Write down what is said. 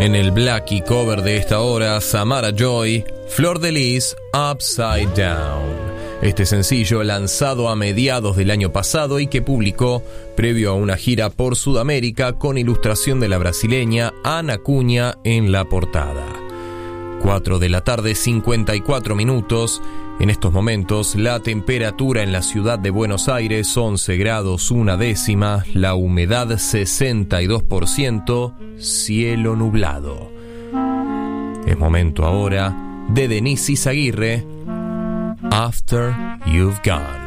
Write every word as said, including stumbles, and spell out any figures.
En el Blackie cover de esta hora, Samara Joy, Flor de Lis, Upside Down. Este sencillo lanzado a mediados del año pasado y que publicó previo a una gira por Sudamérica con ilustración de la brasileña Ana Cunha en la portada. cuatro de la tarde, cincuenta y cuatro minutos. En estos momentos, la temperatura en la ciudad de Buenos Aires, once grados una décima, la humedad sesenta y dos por ciento, cielo nublado. Es momento ahora de Denise Izaguirre, After You've Gone.